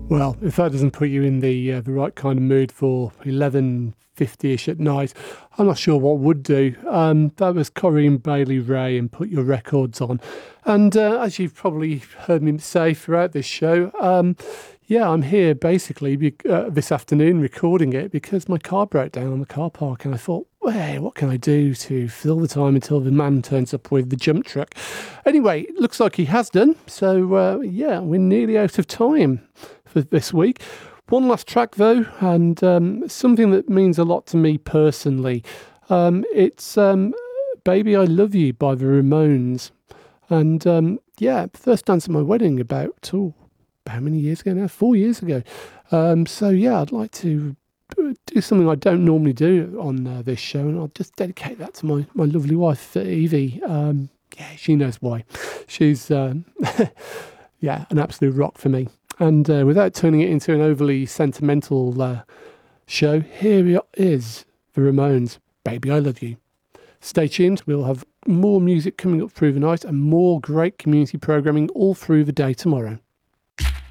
Well, if that doesn't put you in the right kind of mood for 11:50ish at night, I'm not sure what would do. That was Corinne Bailey Ray and Put Your Records On. And as you've probably heard me say throughout this show, yeah, I'm here basically this afternoon recording it because my car broke down on the car park, and I thought, hey, what can I do to fill the time until the man turns up with the jump truck? Anyway, it looks like he has done. So, yeah, we're nearly out of time for this week. One last track, though, and something that means a lot to me personally. It's Baby I Love You by the Ramones. And, yeah, first dance at my wedding about, how many years ago now? 4 years ago. So, yeah, I'd like to do something I don't normally do on this show, and I'll just dedicate that to my lovely wife, Evie. Yeah, she knows why. She's, yeah, an absolute rock for me. And without turning it into an overly sentimental show, here is the Ramones, Baby I Love You. Stay tuned. We'll have more music coming up through the night and more great community programming all through the day tomorrow.